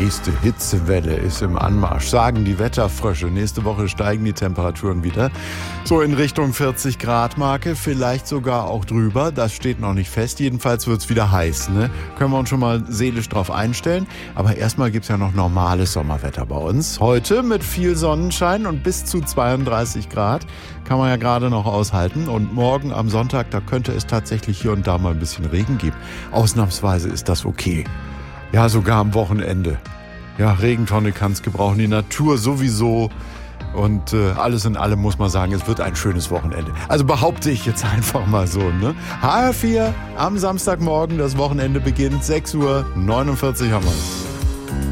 nächste Hitzewelle ist im Anmarsch, sagen die Wetterfrösche. Nächste Woche steigen die Temperaturen wieder so in Richtung 40 Grad Marke, vielleicht sogar auch drüber. Das steht noch nicht fest. Jedenfalls wird es wieder heiß, ne? Können wir uns schon mal seelisch drauf einstellen. Aber erstmal gibt es ja noch normales Sommerwetter bei uns. Heute mit viel Sonnenschein und bis zu 32 Grad. Kann man ja gerade noch aushalten. Und morgen am Sonntag, da könnte es tatsächlich hier und da mal ein bisschen Regen geben. Ausnahmsweise ist das okay. Ja, sogar am Wochenende. Ja, Regentonne kann es gebrauchen, die Natur sowieso. Und alles in allem muss man sagen, es wird ein schönes Wochenende. Also behaupte ich jetzt einfach mal so, ne? HR4 am Samstagmorgen, das Wochenende beginnt, 6:49 Uhr haben wir es.